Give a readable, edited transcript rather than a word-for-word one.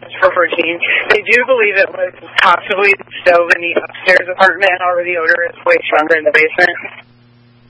for protein. They do believe it was possibly the stove in the upstairs apartment. However, the odor is way stronger in the basement.